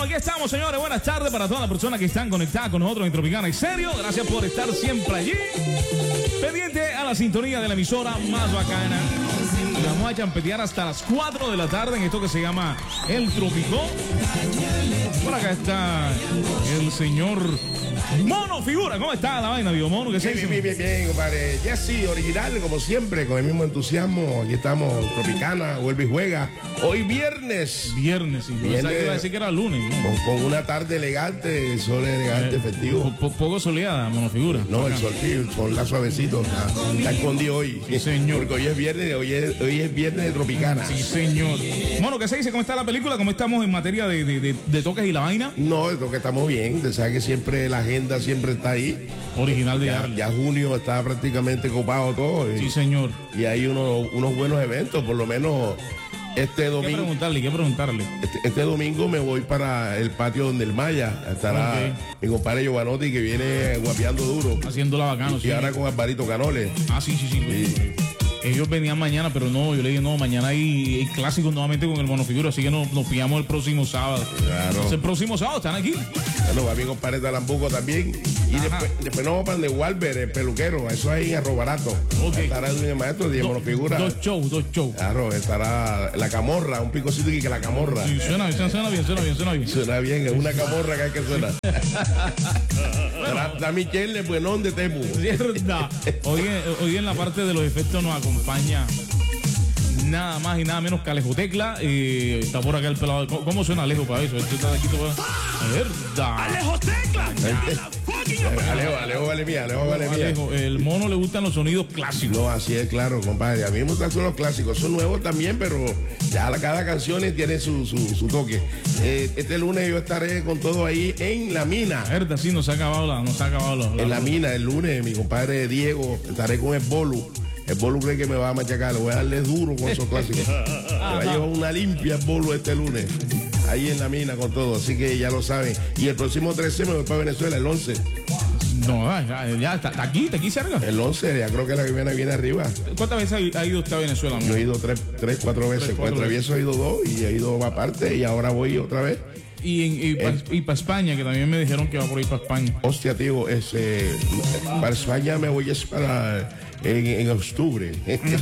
aquí estamos, señores. Buenas tardes para todas las personas que están conectadas con nosotros en Tropicana Estéreo. Gracias por estar siempre allí, pendiente a la sintonía de la emisora más bacana. Y vamos a champetear hasta las 4 de la tarde en esto que se llama El Tropicón. Por acá está el señor Mono Figura. ¿Cómo está la vaina, Dios Mono? ¿Qué se dice? Bien, compadre. Jesse, original, como siempre, con el mismo entusiasmo. Aquí estamos, Tropicana, vuelve y juega. Hoy viernes. Viernes, sí. Yo pensaba que iba a decir que era lunes, ¿no? Con una tarde elegante, sol elegante, efectivo. Poco soleada, Mono Figura. No, el sol sí, el sol está suavecito. Está escondido hoy. Sí, señor. Porque hoy es viernes, hoy es viernes de Tropicana. Sí, señor. Mono, ¿qué se dice? ¿Cómo está la película? ¿Cómo estamos en materia de toques y la vaina? No, creo que estamos bien. Usted sabe que siempre la agenda siempre está ahí. Original de Ya junio está prácticamente copado todo. Sí, señor. Y hay unos buenos eventos, por lo menos este domingo. ¿Qué preguntarle? Este domingo me voy para el patio donde el Maya. Estará mi compadre Giovanotti, que viene guapeando duro. Haciéndola bacano, y ahora con Alvarito Canoles. Sí. Ellos venían mañana, pero no, yo le dije, no, mañana hay clásicos nuevamente con el Monofigura, así que nos pillamos el próximo sábado. Claro. Entonces, el próximo sábado están aquí. Bueno, va mi compadre Talambuco también. Y después nos vamos para el de Walber, el peluquero. Eso ahí en Arrobarato. Estará el maestro de Monofigura. Dos shows. Claro, estará la camorra, un picocito y que la camorra. Sí, suena bien. Suena bien, es una camorra que hay que suena. La Michelle Buenón de Temu. Hoy en la parte de los efectos nos acompaña nada más y nada menos que Alejo Tecla. Está por acá el pelado. ¿Cómo suena Alejo para eso? Este está aquí todo. ¿Verdad? ¡Alejo Tecla! Alejo vale mía. Alejo, el Mono le gustan los sonidos clásicos. No, así es, claro, compadre. A mí me gustan los clásicos. Son nuevos también, pero ya cada canción tiene su toque. Este lunes yo estaré con todo ahí en La Mina. Verdad, sí, nos ha acabado la en La Mina, el lunes, mi compadre Diego, estaré con el Bolu. El Bolu cree que me va a machacar, le voy a darle duro con esos clásicos. Me va a llevar una limpia el Bolu este lunes. Ahí en La Mina con todo, así que ya lo saben. Y el próximo 13 me voy para Venezuela, el 11. No, ya está aquí cerca. El 11, ya creo que la que viene arriba. ¿Cuántas veces ha ido usted a Venezuela? Yo he ido tres, cuatro veces. Cuando travieso he ido 2 y he ido aparte y ahora voy otra vez. Y para España, que también me dijeron que va por ir para España. Hostia, tío, para España me voy en octubre.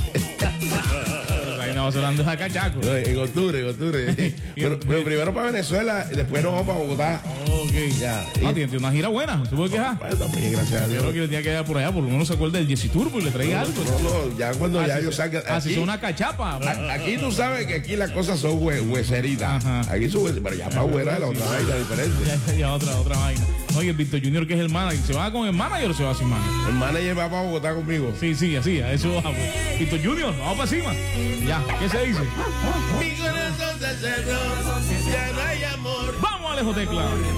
No, se lo ando a cachaco. En octubre. pero primero para Venezuela y después nos vamos para Bogotá. Ok. Ya. Tiene una gira buena, ¿se puede quejar? Bueno, también, gracias a Dios. Yo creo que le tenía que ir por allá, por lo menos se acuerda del Jesse Turbo y le traiga algo. No, ya cuando ya yo saque. Así son una cachapa. Aquí tú sabes que aquí las cosas son hueseritas. Aquí son hueseritas, pero ya para afuera la otra vaina diferente. Ya otra vaina. Oye, el Víctor Junior, que es el manager, ¿se va con el manager o se va sin manager? El manager va para Bogotá conmigo. Sí, así, a eso vamos. Víctor Junior, vamos para encima. Ya, ¿qué se dice? Mi corazón se cerró, ya no hay amor. Vamos, Alejo Tecla.